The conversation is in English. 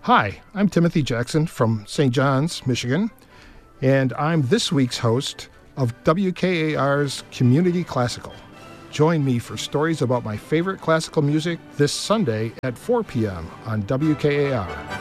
Hi, I'm Timothy Jackson from St. John's, Michigan, and I'm this week's host of WKAR's Community Classical. Join me for stories about my favorite classical music this Sunday at 4 p.m. on WKAR.